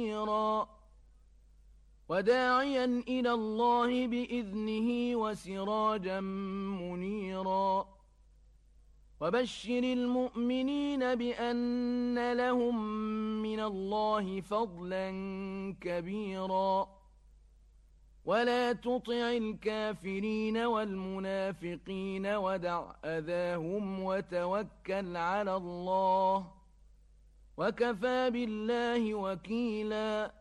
وداعيا إلى الله بإذنه وسراجا منيرا وبشر المؤمنين بأن لهم من الله فضلا كبيرا ولا تطع الكافرين والمنافقين ودع أذاهم وتوكل على الله وكفى بالله وكيلا